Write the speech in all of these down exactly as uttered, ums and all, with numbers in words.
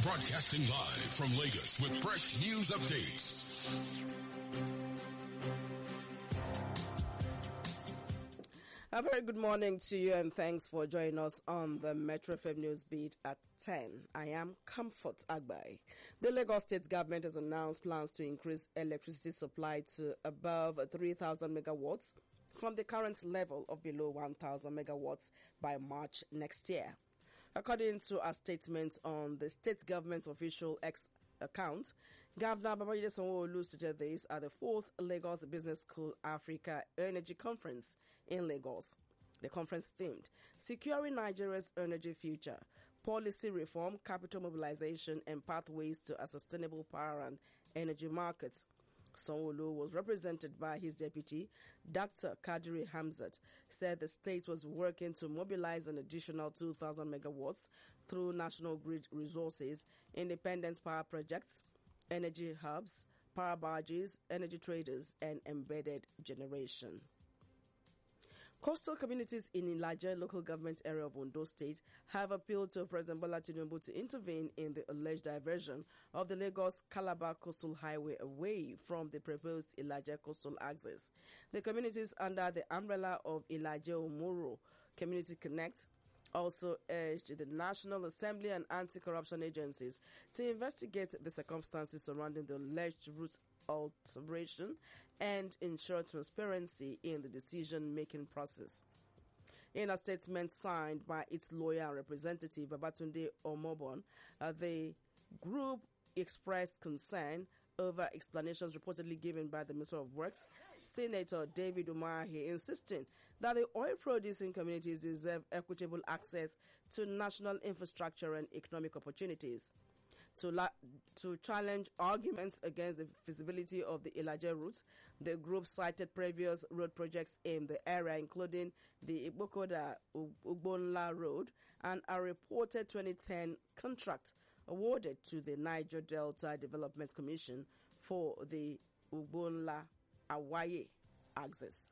Broadcasting live from Lagos with fresh news updates. A very good morning to you and thanks for joining us on the Metro F M News Beat at ten. I am Comfort Agbai. The Lagos State government has announced plans to increase electricity supply to above three thousand megawatts from the current level of below one thousand megawatts by March next year. According to a statement on the state government's official X account, Governor Babajide Sanwo-Olu stated this at the fourth Lagos Business School Africa Energy Conference in Lagos. The conference themed Securing Nigeria's Energy Future, Policy Reform, Capital Mobilization and Pathways to a Sustainable Power and Energy Market. Sanwo-Olu was represented by his deputy, Doctor Kadiri Hamzat, said the state was working to mobilize an additional two thousand megawatts through national grid resources, independent power projects, energy hubs, power barges, energy traders, and embedded generation. Coastal communities in Ilaje local government area of Ondo State have appealed to President Bola Tinubu to intervene in the alleged diversion of the Lagos-Calabar Coastal Highway away from the proposed Ilaje coastal axis. The communities under the umbrella of Ilaje Omoro Community Connect also urged the National Assembly and anti-corruption agencies to investigate the circumstances surrounding the alleged route alteration and ensure transparency in the decision-making process. In a statement signed by its lawyer and representative, Babatunde Omobon, uh, the group expressed concern over explanations reportedly given by the Minister of Works, Senator David Umahi, insisting that the oil-producing communities deserve equitable access to national infrastructure and economic opportunities. To, la- to challenge arguments against the feasibility of the Ilaje route, the group cited previous road projects in the area, including the Igbokoda Ugbonla Road and a reported twenty ten contract awarded to the Niger Delta Development Commission for the Ugbonla Awaye axis.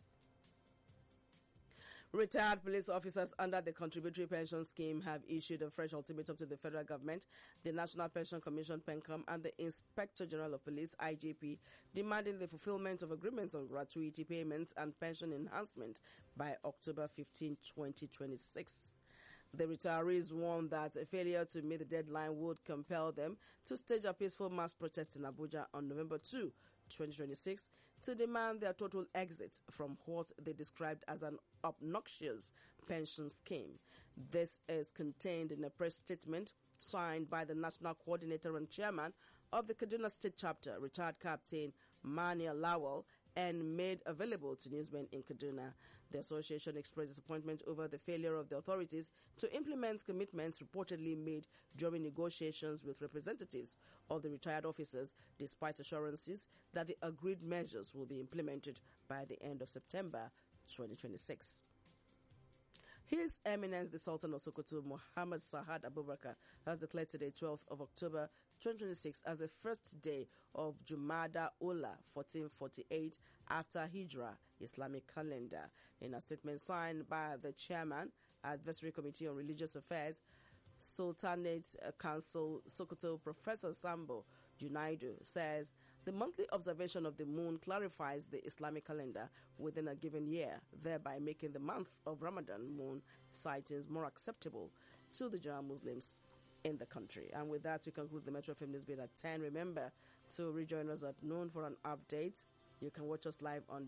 Retired police officers under the Contributory Pension Scheme have issued a fresh ultimatum to the federal government, the National Pension Commission (PENCOM), and the Inspector General of Police (I G P), demanding the fulfillment of agreements on gratuity payments and pension enhancement by October fifteenth, twenty twenty-six. The retirees warned that a failure to meet the deadline would compel them to stage a peaceful mass protest in Abuja on November second, twenty twenty-six, to demand their total exit from what they described as an obnoxious pension scheme. This is contained in a press statement signed by the National Coordinator and Chairman of the Kaduna State Chapter, retired Captain Mania Lawal, and made available to newsmen in Kaduna. The association expressed disappointment over the failure of the authorities to implement commitments reportedly made during negotiations with representatives of the retired officers, despite assurances that the agreed measures will be implemented by the end of September twenty twenty-six. His Eminence the Sultan of Sokoto, Muhammad Sa'ad Abubakar, has declared today, twelfth of October twenty twenty-six, as the first day of Jumada Ula fourteen forty-eight after Hijrah Islamic calendar. In a statement signed by the Chairman, Advisory Committee on Religious Affairs, Sultanate Council Sokoto, Professor Sambo Junaidu, says the monthly observation of the moon clarifies the Islamic calendar within a given year, thereby making the month of Ramadan moon sightings more acceptable to the general Muslims in the country. And with that, we conclude the Metro F M News Beat at ten. Remember to rejoin us at noon for an update. You can watch us live on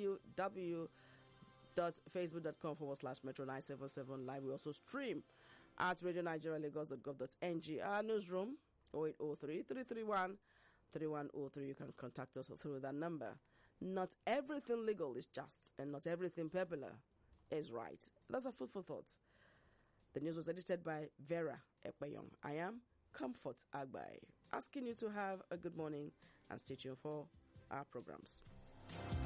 www.facebook.com forward slash Metro nine seven seven live. We also stream at radio nigeria lagos dot gov dot n g. Our newsroom, oh eight oh three, three three one, three one oh three. You can contact us through that number. Not everything legal is just, and not everything popular is right. That's a food for thought. The news was edited by Vera Ekpeyong. I am Comfort Agbai, asking you to have a good morning and stay tuned for our programs.